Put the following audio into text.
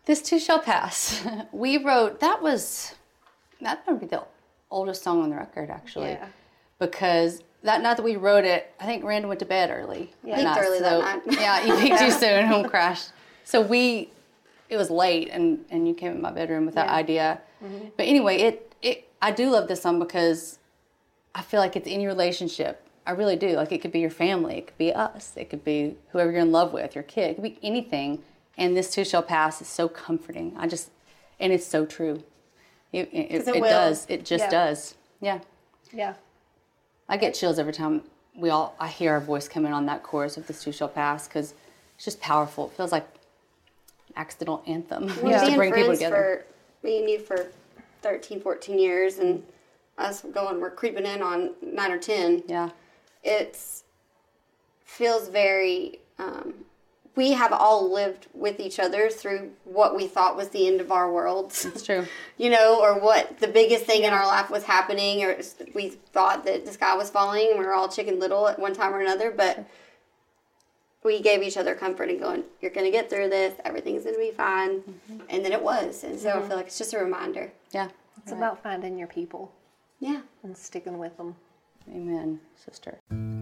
This Too Shall Pass. We wrote, that would be the oldest song on the record, actually. Yeah. Because that night that we wrote it, I think Randall went to bed early. Yeah. Peaked early that night. Yeah, you peaked too soon, home crashed. So it was late, and you came in my bedroom with that idea. Mm-hmm. But anyway, I do love this song because I feel like it's in your relationship. I really do. Like, it could be your family. It could be us. It could be whoever you're in love with, your kid. It could be anything. And This Too Shall Pass is so comforting. And it's so true. It does. It just does. Yeah. Yeah. I get chills every time I hear our voice come in on that chorus of This Too Shall Pass, because it's just powerful. It feels like an accidental anthem. We've To been bring people friends together. me and you for 13, 14 years, and us we're creeping in on 9 or 10. Yeah. Feels very, we have all lived with each other through what we thought was the end of our worlds. It's true. Or what the biggest thing in our life was happening, or we thought that the sky was falling, and we were all Chicken Little at one time or another, but we gave each other comfort and going, you're going to get through this, everything's going to be fine. Mm-hmm. And then it was. And so I feel like it's just a reminder. Yeah. It's about finding your people. Yeah. And sticking with them. Amen, sister.